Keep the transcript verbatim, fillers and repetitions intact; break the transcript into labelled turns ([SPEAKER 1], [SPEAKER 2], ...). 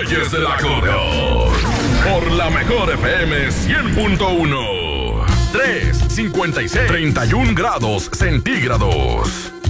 [SPEAKER 1] Reyes del Acordeón. Por la mejor F M cien punto uno. tres, cincuenta y seis, treinta y uno grados centígrados.